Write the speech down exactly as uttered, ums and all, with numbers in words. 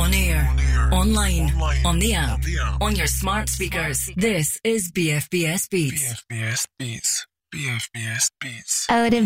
On air, On air. online, Online. on the app, On the app. on your smart speakers. This is B F B S Beats. B F B S Beats. B F B S Beats. Ora